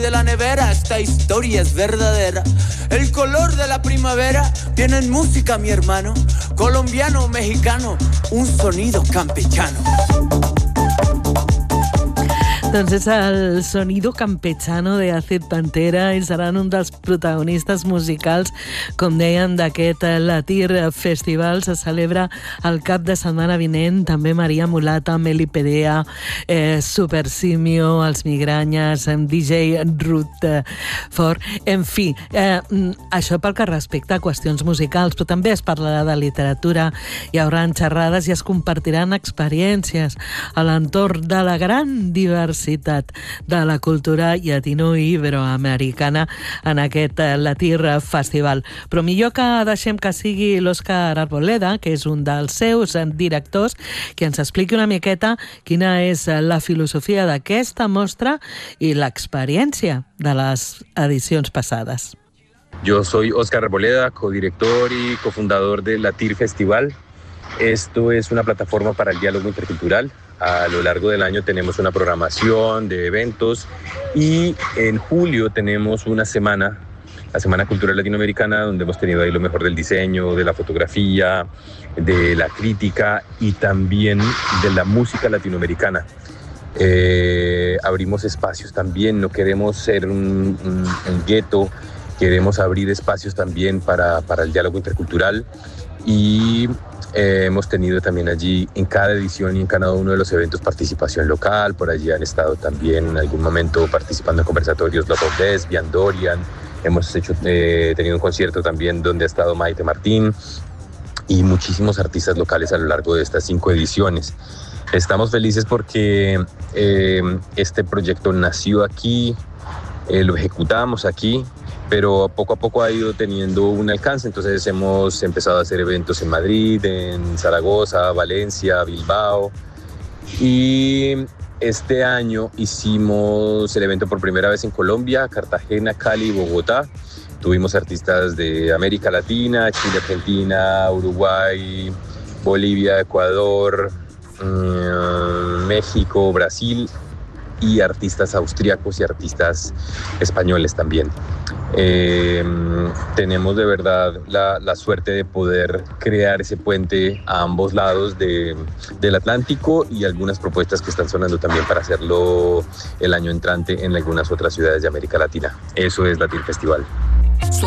de la nevera, esta historia es verdadera. El color de la primavera viene en música, mi hermano. Colombiano o mexicano, un sonido campechano. Doncs és el sonido campechano de Acid Pantera i seran un dels protagonistes musicals, com deien, d'aquest Latir Festival. Se celebra el cap de setmana vinent. També Maria Mulata, Melipedea, Super Simio, Els Migranyes, DJ Ruth Ford. En fi, això pel que respecta a qüestions musicals, però també es parlarà de literatura, hi haurà xerrades i es compartiran experiències a l'entorn de la gran diversitat de la cultura llatino-iberoamericana en aquest Latir Festival. Però millor que deixem que sigui l'Òscar Arboleda, que és un dels seus directors, que ens expliqui una miqueta quina és la filosofia d'aquesta mostra i l'experiència de les edicions passades. Yo soy Óscar Arboleda, codirector y cofundador del Latir Festival. Esto es una plataforma para el diálogo intercultural. A lo largo del año tenemos una programación de eventos y en julio tenemos una semana, la Semana Cultural Latinoamericana, donde hemos tenido ahí lo mejor del diseño, de la fotografía, de la crítica y también de la música latinoamericana. Abrimos espacios también, no queremos ser un gueto, queremos abrir espacios también para el diálogo intercultural y hemos tenido también allí en cada edición y en cada uno de los eventos participación local. Por allí han estado también en algún momento participando en conversatorios Love of Lesbian, Dorian. Hemos tenido un concierto también donde ha estado Maite Martín y muchísimos artistas locales a lo largo de estas 5 ediciones. Estamos felices porque este proyecto nació aquí, lo ejecutamos aquí, pero poco a poco ha ido teniendo un alcance. Entonces hemos empezado a hacer eventos en Madrid, en Zaragoza, Valencia, Bilbao. Y este año hicimos el evento por primera vez en Colombia, Cartagena, Cali y Bogotá. Tuvimos artistas de América Latina, Chile, Argentina, Uruguay, Bolivia, Ecuador, México, Brasil y artistas austriacos y artistas españoles también. Tenemos de verdad la suerte de poder crear ese puente a ambos lados del Atlántico y algunas propuestas que están sonando también para hacerlo el año entrante en algunas otras ciudades de América Latina. Eso es Latir Festival.